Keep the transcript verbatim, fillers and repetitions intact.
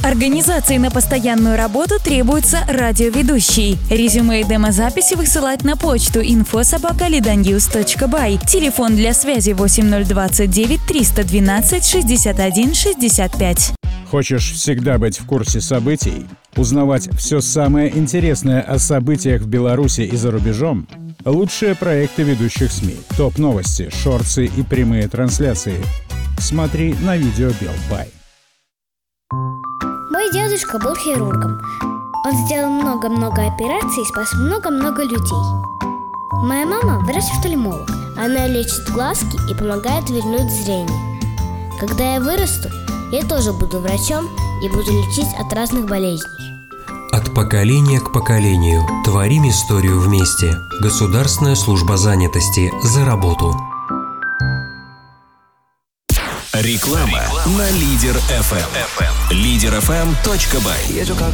Организации на постоянную работу требуется радиоведущий. Резюме и демозаписи высылать на почту инфо собака лиданьюз точка бай. Телефон для связи восемь ноль двадцать девять триста двенадцать шестьдесят один шестьдесят пять. Хочешь всегда быть в курсе событий? Узнавать все самое интересное о событиях в Беларуси и за рубежом? Лучшие проекты ведущих СМИ, топ-новости, шортсы и прямые трансляции. Смотри на видео Белпай. Мой дедушка был хирургом. Он сделал много-много операций и спас много-много людей. Моя мама врач-офтальмолог. Она лечит глазки и помогает вернуть зрение. Когда я вырасту, я тоже буду врачом и буду лечить от разных болезней. От поколения к поколению. Творим историю вместе. Государственная служба занятости. За работу. Реклама на Лидер эф эм. лидер эф эм точка бай.